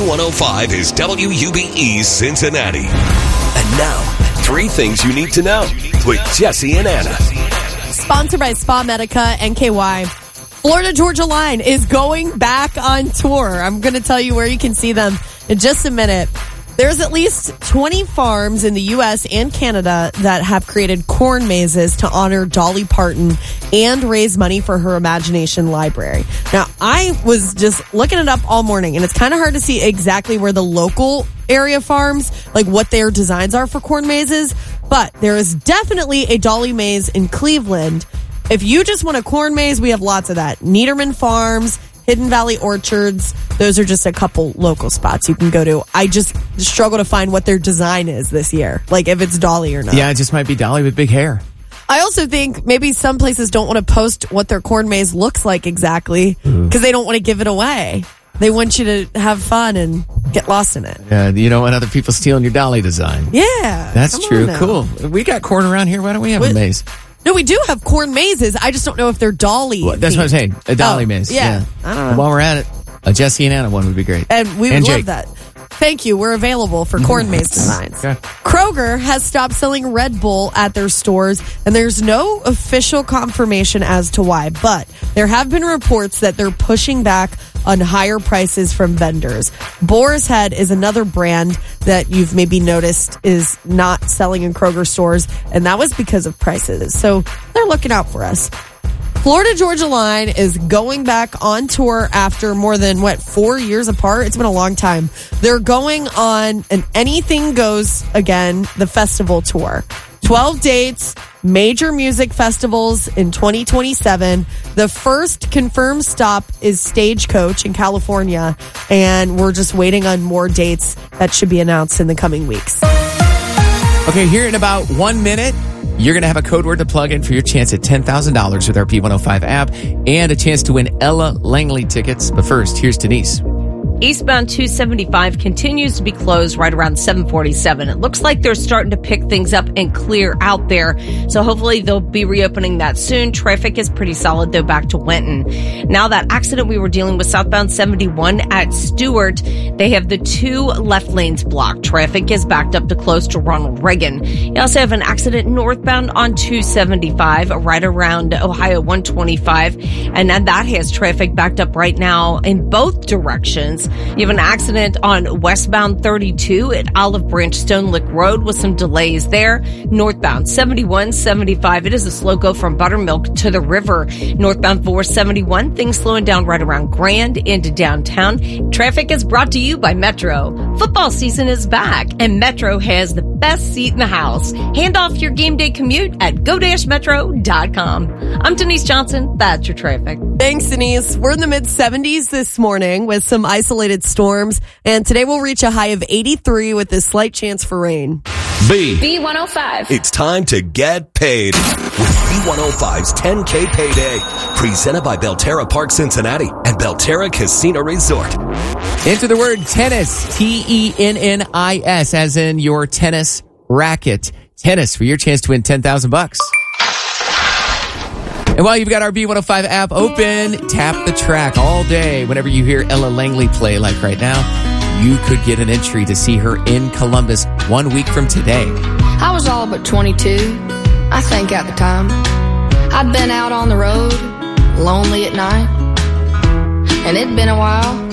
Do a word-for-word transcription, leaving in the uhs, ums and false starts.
one oh five is W U B E Cincinnati. And now, three things you need to know with Jesse and Anna. Sponsored by Spa Medica and K Y. Florida Georgia Line is going back on tour. I'm going to tell you where you can see them in just a minute. There's at least twenty farms in the U S and Canada that have created corn mazes to honor Dolly Parton and raise money for her Imagination Library. Now, I was just looking it up all morning, and it's kind of hard to see exactly where the local area farms, like what their designs are for corn mazes, but there is definitely a Dolly maze in Cleveland. If you just want a corn maze, we have lots of that. Niederman Farms, Hidden Valley Orchards, those are just a couple local spots you can go to. I just struggle to find what their design is this year, like if it's Dolly or not. Yeah, it just might be Dolly with big hair. I also think maybe some places don't want to post what their corn maze looks like exactly because they don't want to give it away. They want you to have fun and get lost in it. Yeah, you don't want other people stealing your Dolly design. Yeah. That's true. Cool. We got corn around here. Why don't we have What? a maze? No, we do have corn mazes. I just don't know if they're Dolly. Well, that's themed. what I'm saying. A Dolly Oh, maze. Yeah. I don't know. While we're at it, a Jesse and Anna one would be great. And we would And love Jake. that. Thank you. We're available for corn maze designs. Okay. Kroger has stopped selling Red Bull at their stores, and there's no official confirmation as to why, but there have been reports that they're pushing back on higher prices from vendors. Boar's Head is another brand that you've maybe noticed is not selling in Kroger stores, and that was because of prices. So they're looking out for us. Florida Georgia Line is going back on tour after more than, what, four years apart? It's been a long time. They're going on an Anything Goes Again, the festival tour. twelve dates, major music festivals in twenty twenty-seven. The first confirmed stop is Stagecoach in California, and we're just waiting on more dates that should be announced in the coming weeks. Okay, here in about one minute, you're going to have a code word to plug in for your chance at ten thousand dollars with our B one oh five app and a chance to win Ella Langley tickets. But first, here's Denise. Eastbound two seventy-five continues to be closed right around seven forty-seven. It looks like they're starting to pick things up and clear out there. So hopefully they'll be reopening that soon. Traffic is pretty solid though back to Wenton. Now that accident we were dealing with southbound seventy-one at Stewart, they have the two left lanes blocked. Traffic is backed up to close to Ronald Reagan. You also have an accident northbound on two seventy-five right around Ohio one twenty-five. And then that has traffic backed up right now in both directions. You have an accident on westbound thirty-two at Olive Branch Stone Lick Road with some delays there. Northbound seventy-one seventy-five. It is a slow go from Buttermilk to the river. Northbound four seventy-one. Things slowing down right around Grand into downtown. Traffic is brought to you by Metro. Football season is back, and Metro has the best seat in the house. Hand off your game day commute at go dash metro dot com. I'm Denise Johnson. That's your traffic. Thanks, Denise. We're in the mid seventies this morning with some isolated storms, and today we'll reach a high of eighty-three with a slight chance for rain. B. B one oh five. It's time to get paid with B one oh five's ten K Payday. Presented by Belterra Park Cincinnati and Belterra Casino Resort. Enter the word tennis, T E N N I S, as in your tennis racket. Tennis for your chance to win ten thousand bucks. And while you've got our B one oh five app open, tap the track all day. Whenever you hear Ella Langley play, like right now, you could get an entry to see her in Columbus one week from today. I was all but twenty-two, I think at the time. I'd been out on the road, lonely at night. And it'd been a while